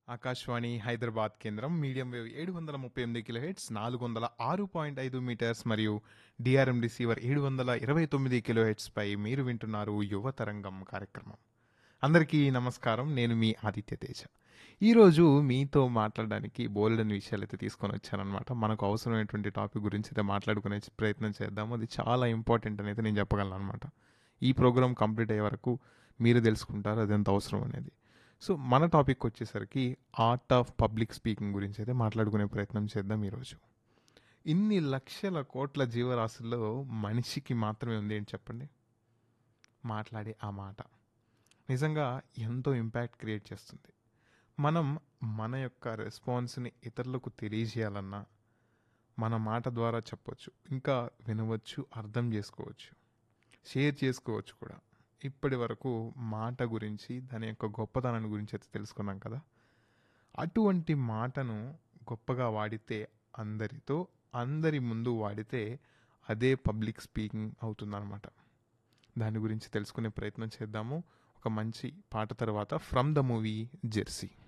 ఆకాశవాణి హైదరాబాద్ కేంద్రం medium wave 738 kilohertz 406.5 metres మరియు DRM receiver 729 kilohertz పై మీరు వింటున్నారు యువ తరంగం కార్యక్రమం. అందరికీ నమస్కారం. నేను మీ ఆదిత్య తేజ. ఈరోజు మీతో మాట్లాడడానికి బోలెడని విషయాలు అయితే తీసుకొని వచ్చానమాట. మనకు అవసరమైనటువంటి టాపిక్ గురించి అయితే మాట్లాడుకునే ప్రయత్నం చేద్దాము. అది చాలా ఇంపార్టెంట్ అనేది నేను చెప్పగలను అనమాట. ఈ ప్రోగ్రామ్ కంప్లీట్ అయ్యే వరకు మీరు తెలుసుకుంటారు అది ఎంత అవసరం అనేది. సో మన టాపిక్ వచ్చేసరికి ఆర్ట్ ఆఫ్ పబ్లిక్ స్పీకింగ్ గురించి అయితే మాట్లాడుకునే ప్రయత్నం చేద్దాం ఈరోజు. ఇన్ని లక్షల కోట్ల జీవరాశుల్లో మనిషికి మాత్రమే ఉంది ఏంటి చెప్పండి, మాట్లాడే ఆ మాట నిజంగా ఎంతో ఇంపాక్ట్ క్రియేట్ చేస్తుంది. మనం మన యొక్క రెస్పాన్స్ని ఇతరులకు తెలియజేయాలన్నా మన మాట ద్వారా చెప్పొచ్చు, ఇంకా వినవచ్చు, అర్థం చేసుకోవచ్చు, షేర్ చేసుకోవచ్చు కూడా. ఇప్పటి వరకు మాట గురించి దాని యొక్క గొప్పతనాన్ని గురించి అయితే తెలుసుకున్నాం కదా. అటువంటి మాటను గొప్పగా వాడితే అందరితో అందరి ముందు వాడితే అదే పబ్లిక్ స్పీకింగ్ అవుతుందన్నమాట. దాని గురించి తెలుసుకునే ప్రయత్నం చేద్దాము ఒక మంచి పాట తర్వాత. From the movie Jersey.